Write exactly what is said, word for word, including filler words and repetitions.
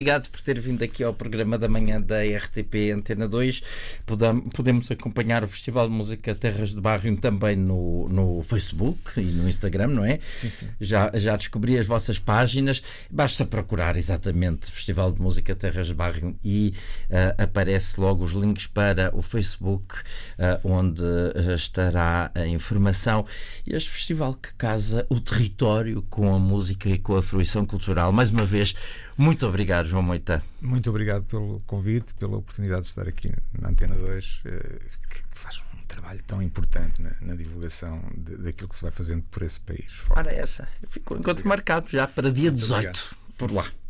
Obrigado por ter vindo aqui ao programa da manhã da R T P Antena dois. Podemos acompanhar o Festival de Música Terras de Barrio também no, no Facebook e no Instagram, não é? Sim, sim. Já, já descobri as vossas páginas. Basta procurar exatamente Festival de Música Terras de Barrio e uh, aparece logo os links para o Facebook, uh, onde uh, estará a informação. Este festival que casa o território com a música e com a fruição cultural. Mais uma vez, muito obrigado, João Moita. Muito obrigado pelo convite, pela oportunidade de estar aqui na Antena dois, que faz um trabalho tão importante na, na divulgação de, daquilo que se vai fazendo por esse país. Ora, essa. Ficou encontro marcado já para dia dezoito. Por lá.